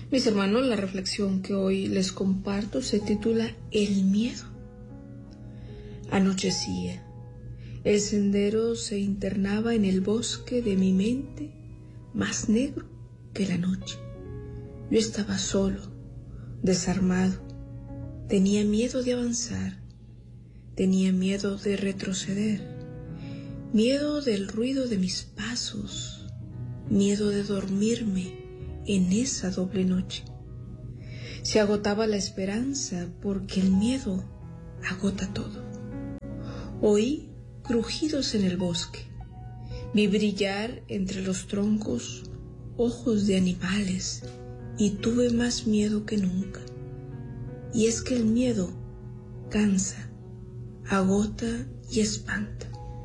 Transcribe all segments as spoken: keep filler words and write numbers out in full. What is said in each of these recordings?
Mis hermanos, la reflexión que hoy les comparto se titula El miedo. Anochecía. El sendero se internaba en el bosque de mi mente, más negro que la noche. Yo estaba solo, desarmado. Tenía miedo de avanzar. Tenía miedo de retroceder. Miedo del ruido de mis pasos. Miedo de dormirme en esa doble noche. Se agotaba la esperanza porque el miedo agota todo. Oí crujidos en el bosque. Vi brillar entre los troncos ojos de animales y tuve más miedo que nunca. Y es que el miedo cansa, agota y espanta.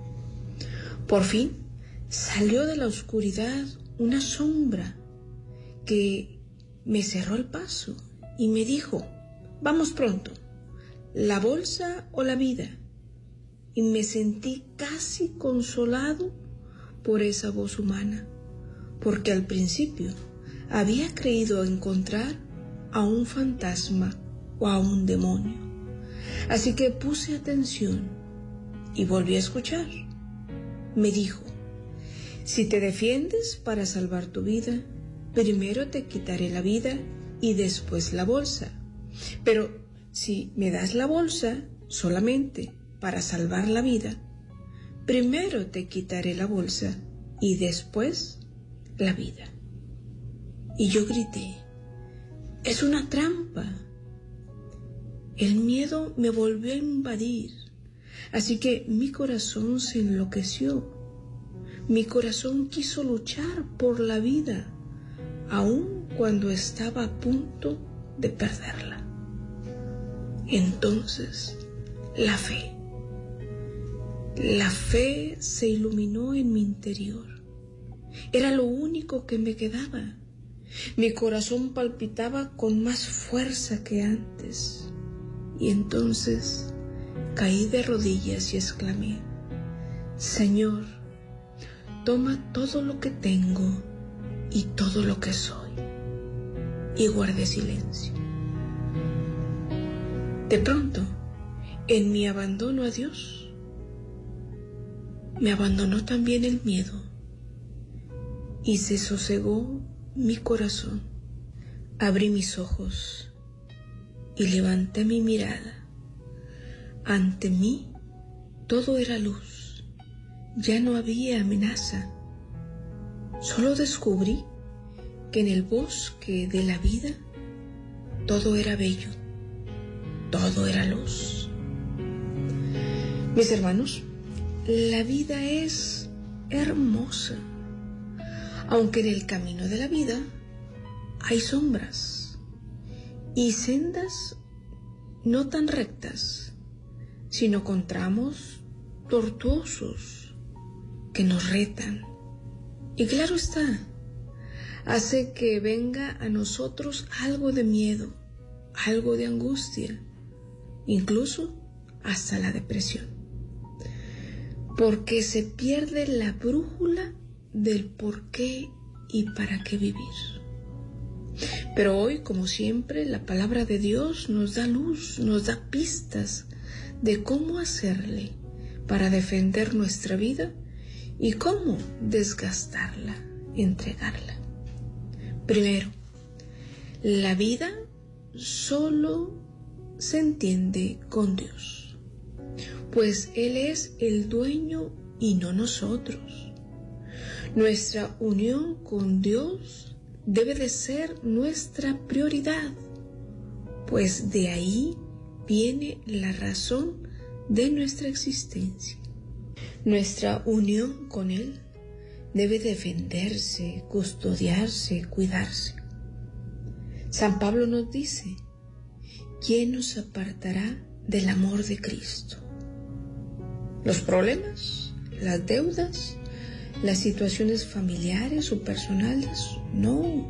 Por fin salió de la oscuridad una sombra que me cerró el paso y me dijo: vamos pronto, ¿la bolsa o la vida? Y me sentí casi consolado por esa voz humana, porque al principio había creído encontrar a un fantasma o a un demonio. Así que puse atención y volví a escuchar. Me dijo: si te defiendes para salvar tu vida, primero te quitaré la vida y después la bolsa. Pero si me das la bolsa solamente para salvar la vida, primero te quitaré la bolsa y después la vida. Y yo grité: es una trampa. El miedo me volvió a invadir, así que mi corazón se enloqueció. Mi corazón quiso luchar por la vida, aun cuando estaba a punto de perderla. Entonces, la fe. La fe se iluminó en mi interior. Era lo único que me quedaba. Mi corazón palpitaba con más fuerza que antes. Y entonces caí de rodillas y exclamé: Señor, toma todo lo que tengo y todo lo que soy. Y guardé silencio. De pronto, en mi abandono a Dios, me abandonó también el miedo y se sosegó mi corazón. Abrí mis ojos y levanté mi mirada. Ante mí todo era luz, ya no había amenaza. Solo descubrí que en el bosque de la vida todo era bello, todo era luz. Mis hermanos, la vida es hermosa, aunque en el camino de la vida hay sombras y sendas no tan rectas, sino con tramos tortuosos que nos retan. Y claro está, hace que venga a nosotros algo de miedo, algo de angustia, incluso hasta la depresión, porque se pierde la brújula del por qué y para qué vivir. Pero hoy, como siempre, la palabra de Dios nos da luz, nos da pistas de cómo hacerle para defender nuestra vida y cómo desgastarla, entregarla. Primero, la vida solo se entiende con Dios, pues Él es el dueño y no nosotros. Nuestra unión con Dios debe de ser nuestra prioridad, pues de ahí viene la razón de nuestra existencia. Nuestra unión con Él debe defenderse, custodiarse, cuidarse. San Pablo nos dice: ¿quién nos apartará del amor de Cristo? ¿Los problemas? ¿Las deudas? ¿Las situaciones familiares o personales? No,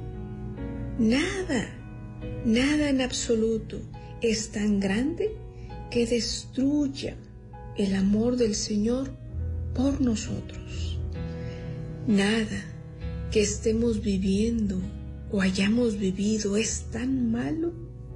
nada, nada en absoluto es tan grande que destruya el amor del Señor por nosotros. Nada que estemos viviendo o hayamos vivido es tan malo,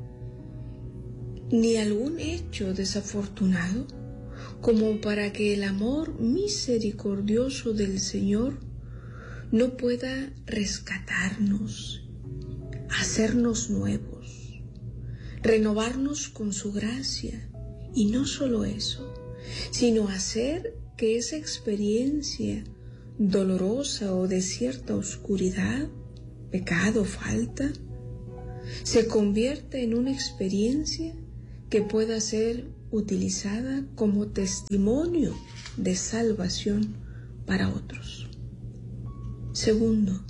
ni algún hecho desafortunado, como para que el amor misericordioso del Señor no pueda rescatarnos, hacernos nuevos, renovarnos con su gracia. Y no solo eso, sino hacer que esa experiencia dolorosa o de cierta oscuridad, pecado, falta, se convierta en una experiencia que pueda ser utilizada como testimonio de salvación para otros. Segundo,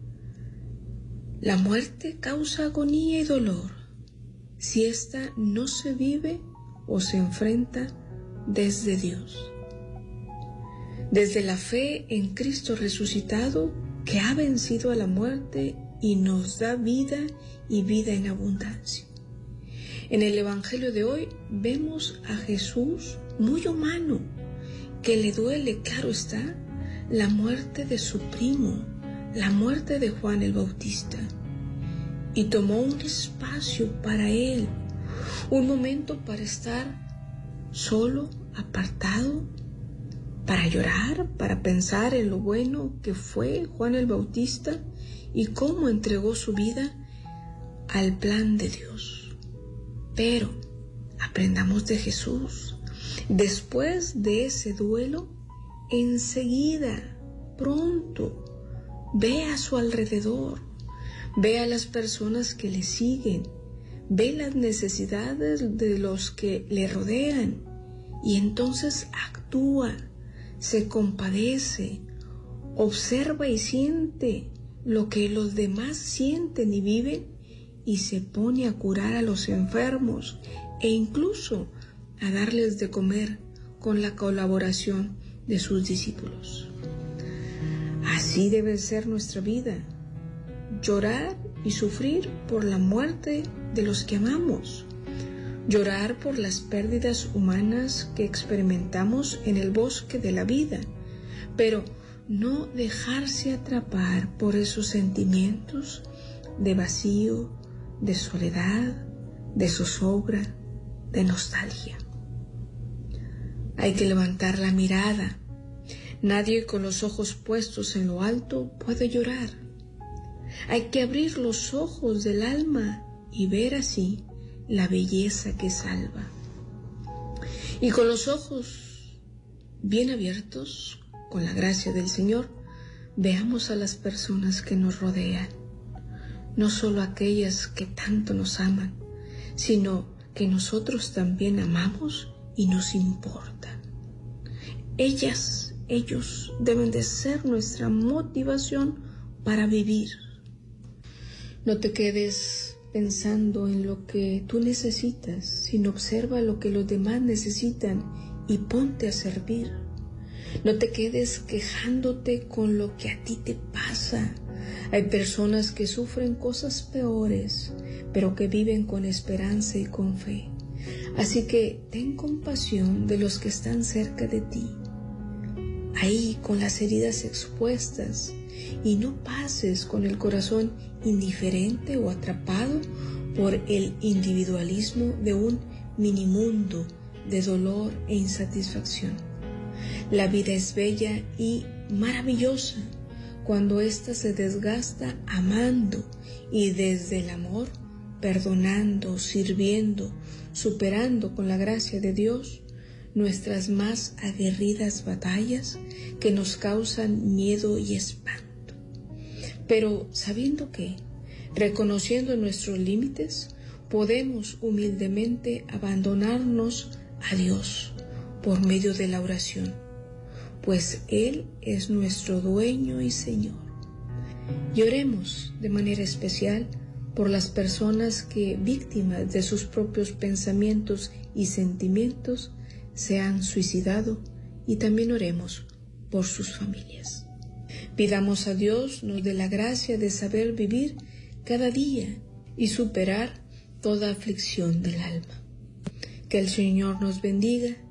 la muerte causa agonía y dolor si ésta no se vive o se enfrenta desde Dios, desde la fe en Cristo resucitado, que ha vencido a la muerte y nos da vida y vida en abundancia. En el Evangelio de hoy vemos a Jesús muy humano, que le duele, claro está, la muerte de su primo, la muerte de Juan el Bautista, y tomó un espacio para él, un momento para estar solo, apartado, para llorar, para pensar en lo bueno que fue Juan el Bautista y cómo entregó su vida al plan de Dios. Pero aprendamos de Jesús. Después de ese duelo, enseguida, pronto, ve a su alrededor, ve a las personas que le siguen, ve las necesidades de los que le rodean y entonces actúa, se compadece, observa y siente lo que los demás sienten y viven y se pone a curar a los enfermos e incluso a darles de comer con la colaboración de sus discípulos. Así debe ser nuestra vida, llorar y sufrir por la muerte de los que amamos, llorar por las pérdidas humanas que experimentamos en el bosque de la vida, pero no dejarse atrapar por esos sentimientos de vacío, de soledad, de zozobra, de nostalgia. Hay que levantar la mirada. Nadie con los ojos puestos en lo alto puede llorar. Hay que abrir los ojos del alma y ver así la belleza que salva. Y con los ojos bien abiertos, con la gracia del Señor, veamos a las personas que nos rodean, no solo aquellas que tanto nos aman, sino que nosotros también amamos y nos importan. Ellas, ellos deben de ser nuestra motivación para vivir. No te quedes pensando en lo que tú necesitas, sino observa lo que los demás necesitan y ponte a servir. No te quedes quejándote con lo que a ti te pasa. Hay personas que sufren cosas peores, pero que viven con esperanza y con fe. Así que ten compasión de los que están cerca de ti, ahí con las heridas expuestas, y no pases con el corazón indiferente o atrapado por el individualismo de un minimundo de dolor e insatisfacción. La vida es bella y maravillosa cuando ésta se desgasta amando y desde el amor, perdonando, sirviendo, superando con la gracia de Dios nuestras más aguerridas batallas que nos causan miedo y espanto. Pero sabiendo que, reconociendo nuestros límites, podemos humildemente abandonarnos a Dios por medio de la oración, pues Él es nuestro dueño y Señor. Y oremos de manera especial por las personas que, víctimas de sus propios pensamientos y sentimientos, se han suicidado, y también oremos por sus familias. Pidamos a Dios nos dé la gracia de saber vivir cada día y superar toda aflicción del alma. Que el Señor nos bendiga,